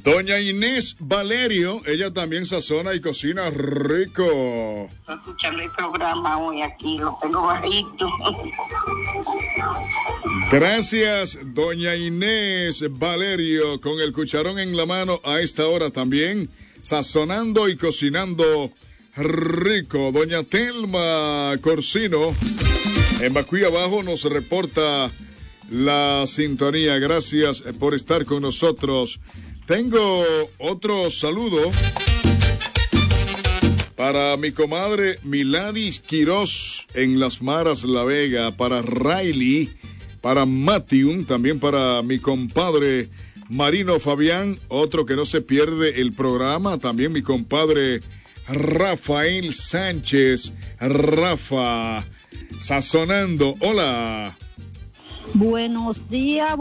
Doña Inés Valerio, ella también sazona y cocina rico. Estoy escuchando el programa hoy aquí, lo tengo bajito. Gracias, doña Inés Valerio, con el cucharón en la mano a esta hora también, sazonando y cocinando rico. Doña Telma Corsino, en Bacuy Abajo, nos reporta la sintonía. Gracias por estar con nosotros. Tengo otro saludo para mi comadre Miladis Quirós en Las Maras La Vega, para Riley, para Matthew, también para mi compadre Marino Fabián, otro que no se pierde el programa, también mi compadre Rafael Sánchez, Rafa, sazonando. Hola. Buenos días,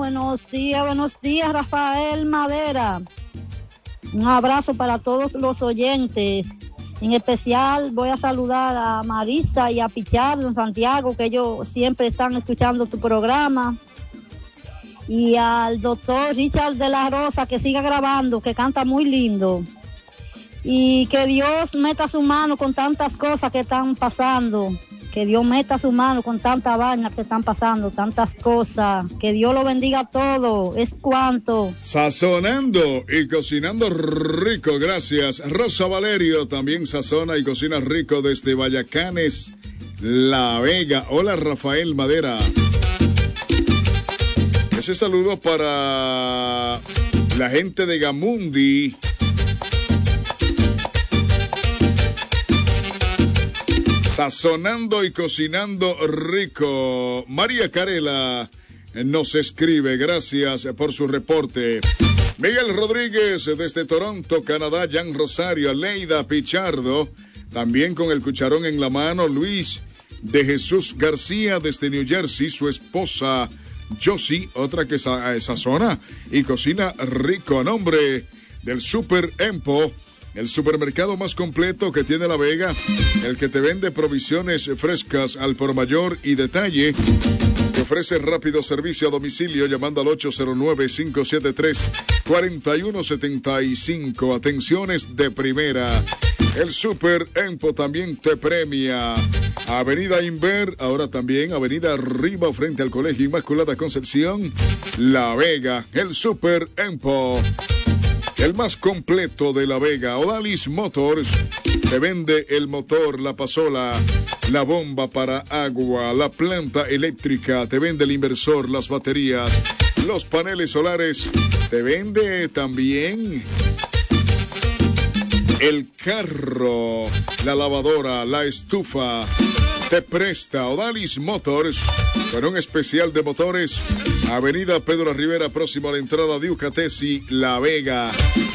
Rafael Madera. Un abrazo para todos los oyentes. En especial voy a saludar a Marisa y a Pichardo en Santiago, que ellos siempre están escuchando tu programa. Y al doctor Richard de la Rosa, que siga grabando, que canta muy lindo. Y que Dios meta su mano con tantas cosas que están pasando. Que Dios meta su mano con tanta vaina que están pasando, tantas cosas. Que Dios lo bendiga todo. Es cuanto. Sazonando y cocinando rico, gracias. Rosa Valerio también sazona y cocina rico desde Vallacanes, La Vega. Hola, Rafael Madera. Ese saludo para la gente de Gamundi. Sazonando y cocinando rico. María Carela nos escribe, gracias por su reporte. Miguel Rodríguez desde Toronto, Canadá, Jan Rosario, Leida Pichardo, también con el cucharón en la mano, Luis de Jesús García desde New Jersey, su esposa Josie, otra que sazona y cocina rico, a nombre del Super Empo, el supermercado más completo que tiene La Vega, el que te vende provisiones frescas al por mayor y detalle. Te ofrece rápido servicio a domicilio llamando al 809-573-4175. Atenciones de primera. El Super Empo también te premia. Avenida Inver, ahora también Avenida Arriba frente al Colegio Inmaculada Concepción, La Vega. El Super Empo, el más completo de La Vega. Odalis Motors te vende el motor, la pasola, la bomba para agua, la planta eléctrica, te vende el inversor, las baterías, los paneles solares, te vende también el carro, la lavadora, la estufa. Te presta Odalis Motors con un especial de motores. Avenida Pedro Rivera, próximo a la entrada de Ucatesi, La Vega.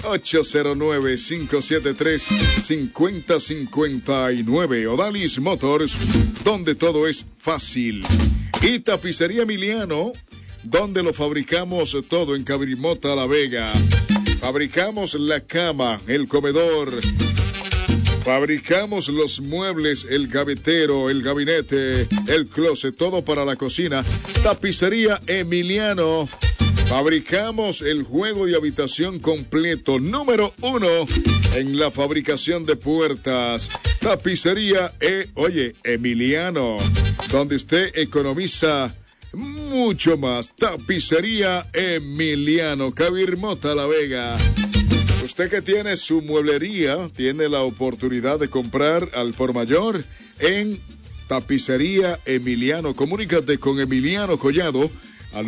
809-573-5059. Odalis Motors, donde todo es fácil. Y Tapicería Emiliano, donde lo fabricamos todo en Cabrimota, La Vega. Fabricamos la cama, el comedor. Fabricamos los muebles, el gavetero, el gabinete, el closet, todo para la cocina. Tapicería Emiliano. Fabricamos el juego de habitación completo, número 1 en la fabricación de puertas. Tapicería Emiliano, donde usted economiza mucho más. Tapicería Emiliano, Cabirmota, La Vega. Usted que tiene su mueblería, tiene la oportunidad de comprar al por mayor en Tapicería Emiliano. Comunícate con Emiliano Collado al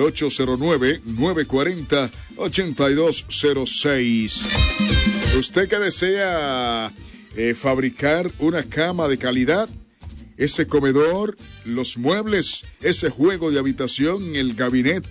809-940-8206. Usted que desea fabricar una cama de calidad, ese comedor, los muebles, ese juego de habitación, el gabinete,